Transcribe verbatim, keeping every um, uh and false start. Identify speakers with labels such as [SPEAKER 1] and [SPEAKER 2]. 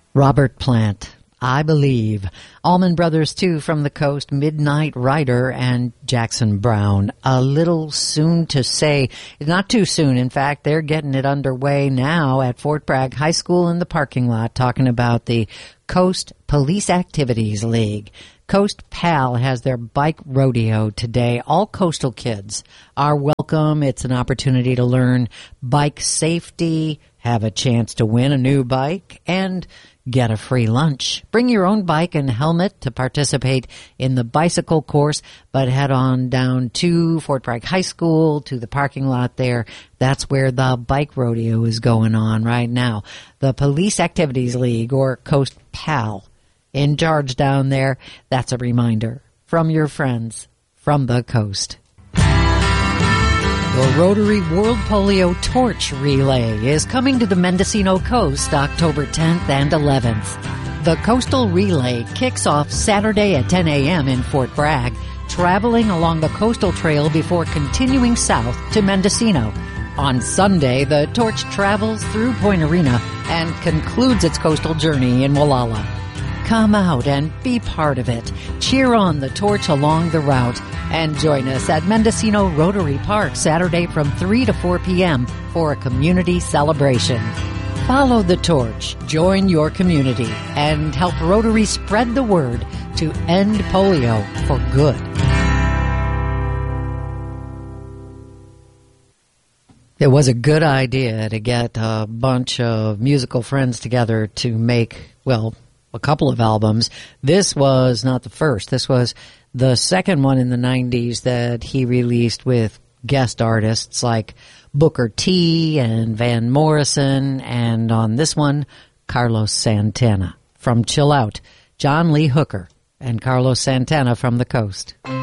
[SPEAKER 1] Robert Plant, I Believe. Allman Brothers two from the coast, Midnight Rider, and Jackson Browne. A little soon to say. Not too soon. In fact, they're getting it underway now at Fort Bragg High School in the parking lot, talking about the Coast Police Activities League. Coast Pal has their bike rodeo today. All coastal kids are welcome. It's an opportunity to learn bike safety, have a chance to win a new bike, and get a free lunch. Bring your own bike and helmet to participate in the bicycle course, but head on down to Fort Bragg High School, to the parking lot there. That's where the bike rodeo is going on right now. The Police Activities League, or Coast Pal, in charge down there. That's a reminder from your friends from the coast. The Rotary World Polio Torch Relay is coming to the Mendocino Coast October tenth and eleventh. The Coastal Relay kicks off Saturday at ten a.m. in Fort Bragg, traveling along the coastal trail before continuing south to Mendocino. On Sunday, the torch travels through Point Arena and concludes its coastal journey in Wallala. Come out and be part of it. Cheer on the torch along the route and join us at Mendocino Rotary Park Saturday from three to four p.m. for a community celebration. Follow the torch, join your community, and help Rotary spread the word to end polio for good. It was a good idea to get a bunch of musical friends together to make, well, a couple of albums. This was not the first. This was the second one in the nineties that he released with guest artists like Booker T and Van Morrison, and on this one, Carlos Santana. From Chill Out, John Lee Hooker and Carlos Santana from the coast.